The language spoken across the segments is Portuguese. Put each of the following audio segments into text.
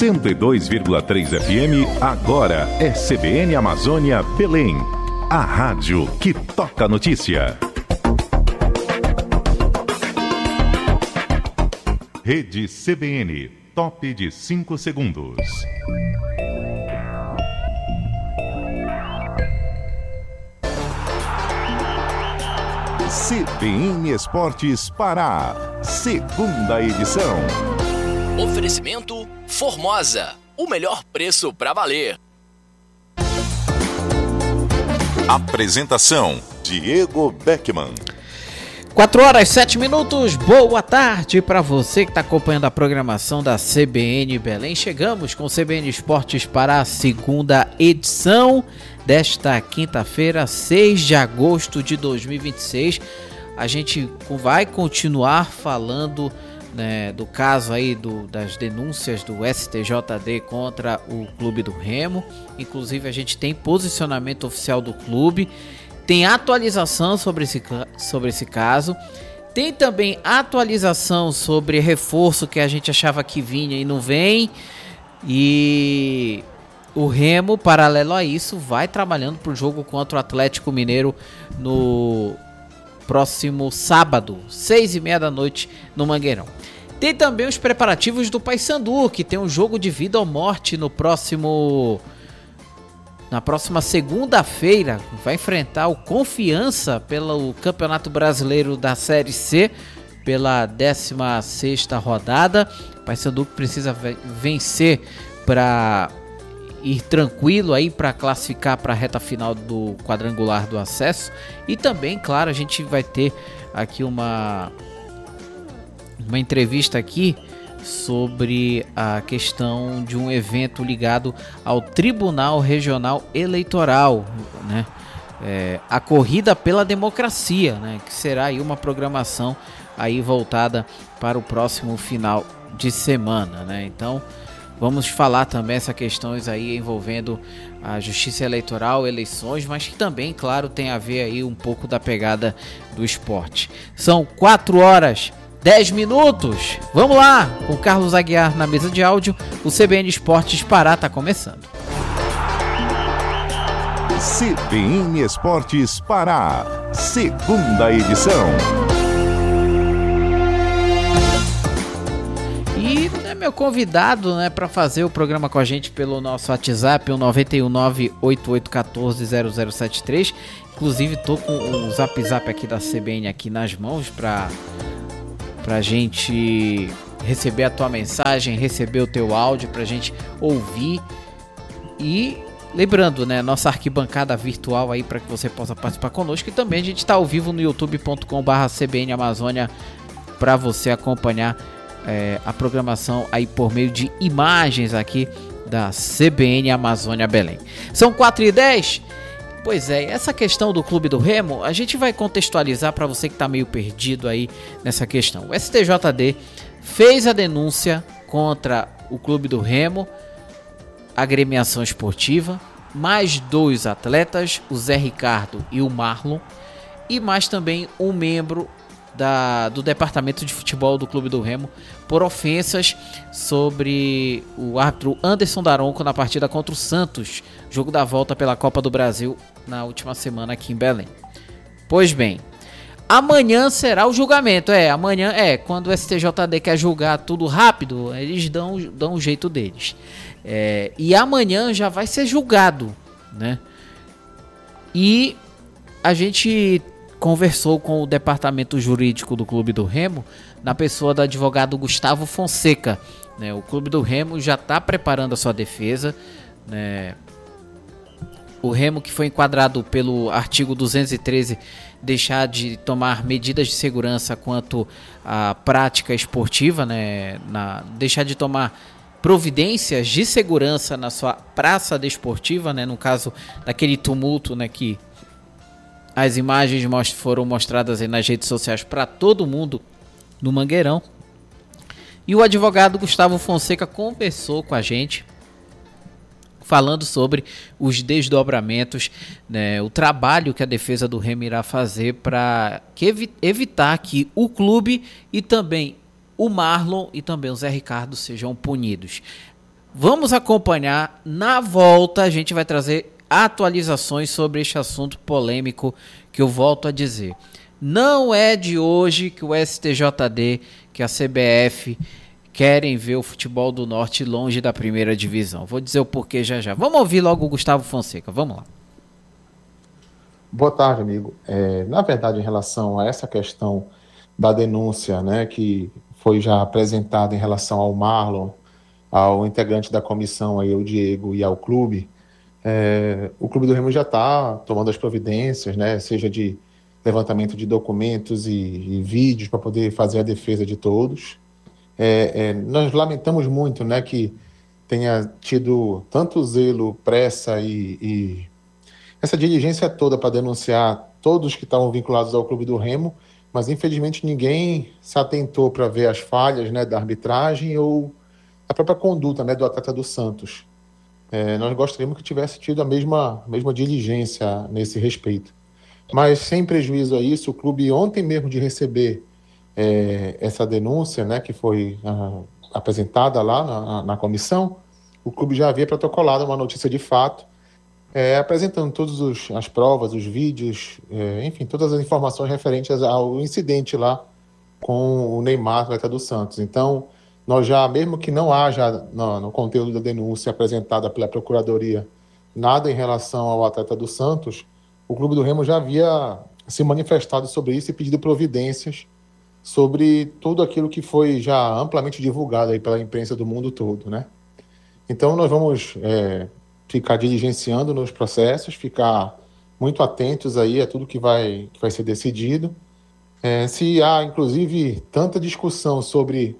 102,3 FM, agora é CBN Amazônia Belém. A rádio que toca a notícia. Rede CBN, top de 5 segundos. CBN Esportes Pará, segunda edição. Oferecimento Formosa, o melhor preço para valer. Apresentação: Diego Beckman. 4h07, boa tarde para você que está acompanhando a programação da CBN Belém. Chegamos com o CBN Esportes para a segunda edição desta quinta-feira, 6 de agosto de 2026. A gente vai continuar falando, né, do caso aí das denúncias do STJD contra o Clube do Remo. Inclusive a gente tem posicionamento oficial do clube. Tem atualização sobre esse caso. Tem também atualização sobre reforço que a gente achava que vinha e não vem. E o Remo, paralelo a isso, vai trabalhando para o jogo contra o Atlético Mineiro no próximo sábado, 6h30 da noite, no Mangueirão. Tem também os preparativos do Paysandu, que tem um jogo de vida ou morte na próxima segunda-feira. Vai enfrentar o Confiança pelo Campeonato Brasileiro da Série C, pela 16ª rodada. O Paysandu precisa vencer para ir tranquilo aí para classificar para a reta final do quadrangular do acesso. E também, claro, a gente vai ter aqui uma entrevista aqui sobre a questão de um evento ligado ao Tribunal Regional Eleitoral, né? A Corrida pela Democracia, né? Que será aí uma programação aí voltada para o próximo final de semana, né? Então vamos falar também essas questões aí envolvendo a justiça eleitoral, eleições, mas que também, claro, tem a ver aí um pouco da pegada do esporte. São 4h10. Vamos lá, com Carlos Aguiar na mesa de áudio. O CBN Esportes Pará está começando. CBN Esportes Pará, segunda edição. E meu convidado, né, para fazer o programa com a gente pelo nosso WhatsApp, o 91988140073. Inclusive tô com o zap aqui da CBN aqui nas mãos pra gente receber a tua mensagem, receber o teu áudio, pra gente ouvir. E lembrando, né, nossa arquibancada virtual aí para que você possa participar conosco. E também a gente está ao vivo no youtube.com/CBN Amazônia para você acompanhar a programação aí por meio de imagens aqui da CBN Amazônia Belém. São 4h10. Pois é, essa questão do Clube do Remo, a gente vai contextualizar para você que está meio perdido aí nessa questão. O STJD fez a denúncia contra o Clube do Remo, agremiação esportiva, mais 2 atletas, o Zé Ricardo e o Marlon, e mais também um membro do departamento de futebol do Clube do Remo, por ofensas sobre o árbitro Anderson Daronco na partida contra o Santos, jogo da volta pela Copa do Brasil na última semana aqui em Belém. Pois bem, amanhã será o julgamento. Amanhã quando o STJD quer julgar tudo rápido, eles dão o jeito deles. E amanhã já vai ser julgado, né? E a gente conversou com o departamento jurídico do Clube do Remo, na pessoa do advogado Gustavo Fonseca, né? O Clube do Remo já está preparando a sua defesa, né? O Remo, que foi enquadrado pelo artigo 213, deixar de tomar medidas de segurança quanto à prática esportiva, né? Deixar de tomar providências de segurança na sua praça desportiva, né? No caso daquele tumulto, né, que as imagens foram mostradas aí nas redes sociais para todo mundo no Mangueirão. E o advogado Gustavo Fonseca conversou com a gente, falando sobre os desdobramentos, né, o trabalho que a defesa do Remo irá fazer para evitar que o clube e também o Marlon e também o Zé Ricardo sejam punidos. Vamos acompanhar. Na volta a gente vai trazer atualizações sobre este assunto polêmico que eu volto a dizer. Não é de hoje que o STJD, que a CBF querem ver o futebol do Norte longe da primeira divisão. Vou dizer o porquê já. Vamos ouvir logo o Gustavo Fonseca. Vamos lá. Boa tarde, amigo. Na verdade, em relação a essa questão da denúncia, né, que foi já apresentada em relação ao Marlon, ao integrante da comissão, aí, o Diego, e ao clube, o Clube do Remo já está tomando as providências, né, seja de levantamento de documentos e vídeos para poder fazer a defesa de todos. Nós lamentamos muito, né, que tenha tido tanto zelo, pressa e essa diligência toda para denunciar todos que estavam vinculados ao Clube do Remo, mas infelizmente ninguém se atentou para ver as falhas, né, da arbitragem ou a própria conduta, né, do atleta do Santos. Nós gostaríamos que tivesse tido a mesma diligência nesse respeito. Mas sem prejuízo a isso, o clube, ontem mesmo de receber essa denúncia, né, que foi apresentada lá na comissão, o clube já havia protocolado uma notícia de fato, apresentando todas as provas, os vídeos, enfim, todas as informações referentes ao incidente lá com o Neymar, atleta do Santos. Então, nós já, mesmo que não haja no conteúdo da denúncia apresentada pela Procuradoria nada em relação ao atleta do Santos, o Clube do Remo já havia se manifestado sobre isso e pedido providências sobre tudo aquilo que foi já amplamente divulgado aí pela imprensa do mundo todo, né? Então, nós vamos ficar diligenciando nos processos, ficar muito atentos aí a tudo que vai ser decidido. Se há, inclusive, tanta discussão sobre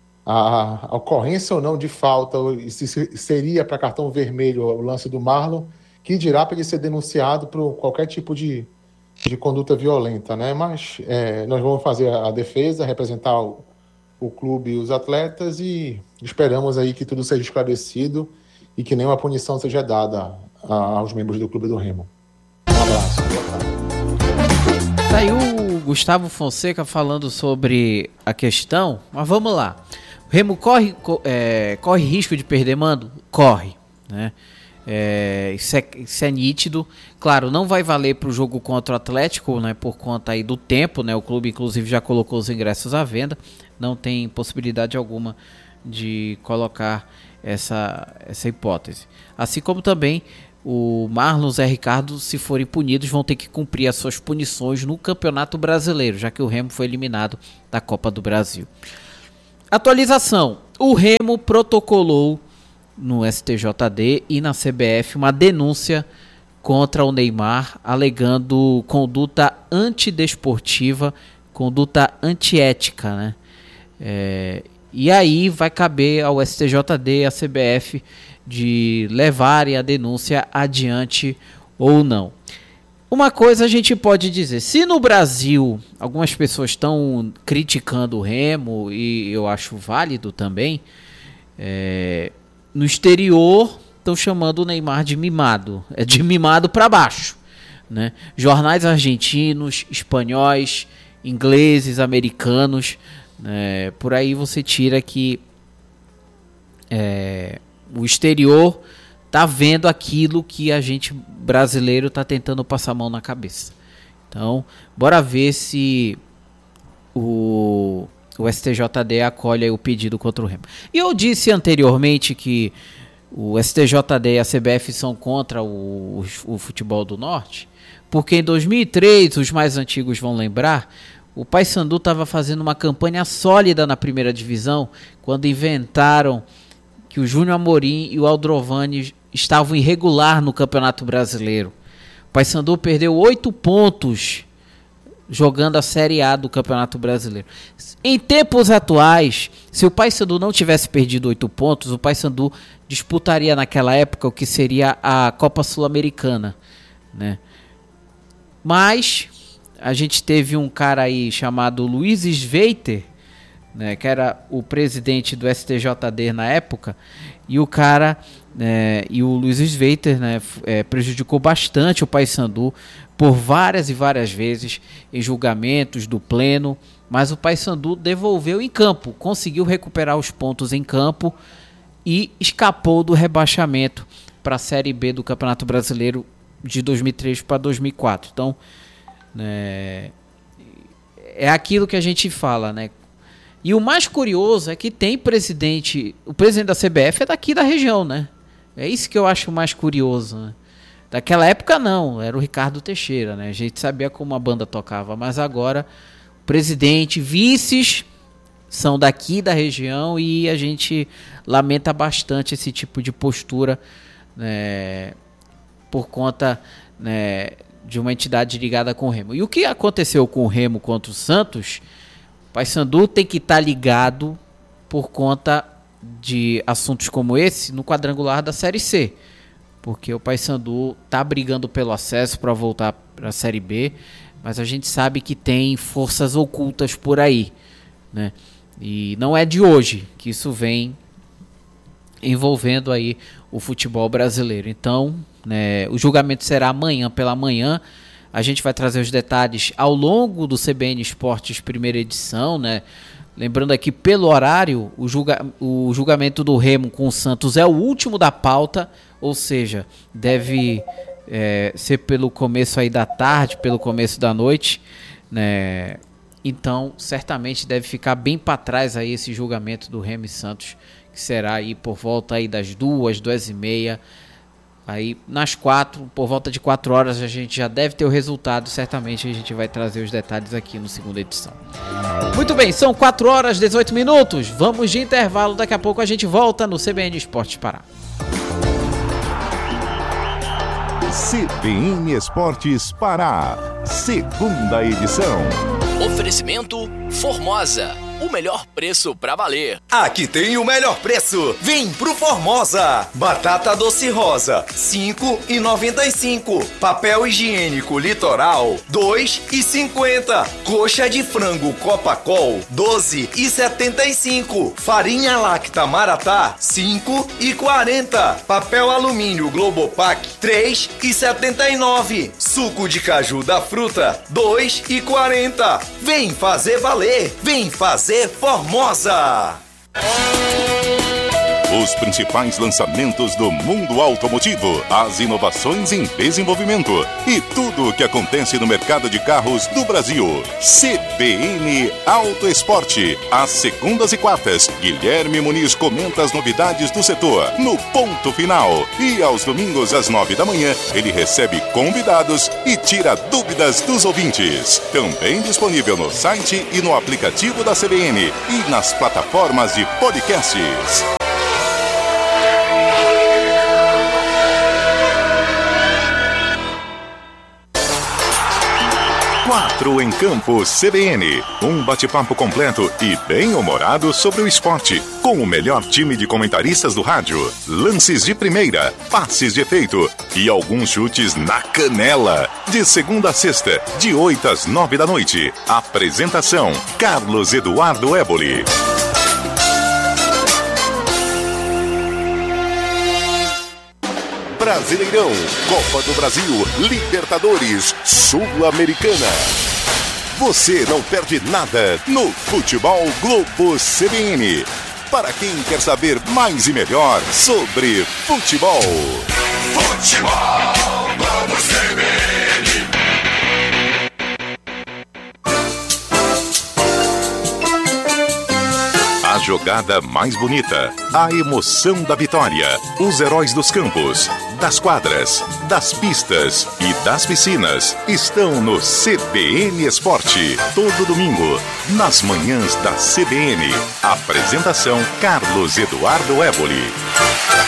a ocorrência ou não de falta, se seria para cartão vermelho o lance do Marlon, que dirá para ele ser denunciado por qualquer tipo de conduta violenta, né? Mas nós vamos fazer a defesa, representar o clube e os atletas e esperamos aí que tudo seja esclarecido e que nenhuma punição seja dada aos membros do Clube do Remo. Um abraço. Tá aí o Gustavo Fonseca falando sobre a questão, mas vamos lá. O Remo corre risco de perder mando? Corre, né? Isso é nítido. Claro, não vai valer para o jogo contra o Atlético, né, por conta aí do tempo, né? O clube inclusive já colocou os ingressos à venda, não tem possibilidade alguma de colocar essa hipótese. Assim como também o Marlon e o Zé Ricardo, se forem punidos, vão ter que cumprir as suas punições no Campeonato Brasileiro, já que o Remo foi eliminado da Copa do Brasil. Atualização: o Remo protocolou no STJD e na CBF uma denúncia contra o Neymar, alegando conduta antidesportiva, conduta antiética, né? E aí vai caber ao STJD e à CBF de levarem a denúncia adiante ou não. Uma coisa a gente pode dizer: se no Brasil algumas pessoas estão criticando o Remo, e eu acho válido também, no exterior estão chamando o Neymar de mimado. É de mimado para baixo, né? Jornais argentinos, espanhóis, ingleses, americanos, por aí você tira que o exterior tá vendo aquilo que a gente brasileiro tá tentando passar a mão na cabeça. Então, bora ver se o STJD acolhe aí o pedido contra o Remo. E eu disse anteriormente que o STJD e a CBF são contra o futebol do Norte, porque em 2003, os mais antigos vão lembrar, o Paysandu estava fazendo uma campanha sólida na primeira divisão, quando inventaram que o Júnior Amorim e o Aldrovani estavam irregular no Campeonato Brasileiro. O Paysandu perdeu 8 pontos jogando a Série A do Campeonato Brasileiro. Em tempos atuais, se o Paysandu não tivesse perdido 8 pontos, o Paysandu disputaria naquela época o que seria a Copa Sul-Americana, né? Mas a gente teve um cara aí chamado Luiz Sveiter, né, que era o presidente do STJD na época, e o cara, e o Luiz Sveiter, né, prejudicou bastante o Paysandu por várias e várias vezes em julgamentos do pleno, mas o Paysandu devolveu em campo, conseguiu recuperar os pontos em campo e escapou do rebaixamento para a Série B do Campeonato Brasileiro de 2003 para 2004. Então, é aquilo que a gente fala, né? E o mais curioso é que tem o presidente da CBF é daqui da região, né? É isso que eu acho mais curioso, né? Daquela época não, era o Ricardo Teixeira, né? A gente sabia como a banda tocava, mas agora o presidente, vices são daqui da região e a gente lamenta bastante esse tipo de postura, né, por conta, né, de uma entidade ligada com o Remo. E o que aconteceu com o Remo contra o Santos, o Paysandu tem que estar ligado por conta de assuntos como esse no quadrangular da Série C. Porque o Paysandu está brigando pelo acesso para voltar para a Série B, mas a gente sabe que tem forças ocultas por aí, né? E não é de hoje que isso vem envolvendo aí o futebol brasileiro. Então, né, o julgamento será amanhã pela manhã. A gente vai trazer os detalhes ao longo do CBN Esportes primeira edição, né? Lembrando aqui, pelo horário, o julgamento do Remo com o Santos é o último da pauta, ou seja, deve ser pelo começo aí da tarde, pelo começo da noite, né? Então, certamente deve ficar bem para trás aí esse julgamento do Remo e Santos, que será aí por volta aí das 2h30. Aí nas 4, por volta de 4 horas, a gente já deve ter o resultado. Certamente a gente vai trazer os detalhes aqui no segunda edição. Muito bem, são 4 horas e 18 minutos. Vamos de intervalo, daqui a pouco a gente volta no CBN Esportes Pará. CBN Esportes Pará, segunda edição. Oferecimento Formosa, o melhor preço pra valer. Aqui tem o melhor preço. Vem pro Formosa. Batata doce rosa, R$ 5,95. Papel higiênico Litoral, R$ 2,50. Coxa de frango Copacol, R$ 12,75. Farinha Lacta Maratá, R$ 5,40. Papel alumínio Globopac, R$ 3,79. Suco de caju da fruta, R$ 2,40. Vem fazer valer. Vem fazer Formosa. Os principais lançamentos do mundo automotivo, as inovações em desenvolvimento e tudo o que acontece no mercado de carros do Brasil. CBN Auto Esporte. Às segundas e quartas, Guilherme Muniz comenta as novidades do setor no ponto final. E aos domingos às 9 da manhã, ele recebe convidados e tira dúvidas dos ouvintes. Também disponível no site e no aplicativo da CBN e nas plataformas de podcasts. 4 em Campo CBN. Um bate-papo completo e bem-humorado sobre o esporte, com o melhor time de comentaristas do rádio, lances de primeira, passes de efeito e alguns chutes na canela. De segunda a sexta, de 8 às 9 da noite. Apresentação: Carlos Eduardo Éboli. Brasileirão, Copa do Brasil, Libertadores, Sul-Americana. Você não perde nada no Futebol Globo CBN. Para quem quer saber mais e melhor sobre futebol. Futebol Globo CBN. A jogada mais bonita, a emoção da vitória, os heróis dos campos, das quadras, das pistas e das piscinas estão no CBN Esporte. Todo domingo, nas manhãs da CBN. Apresentação: Carlos Eduardo Éboli.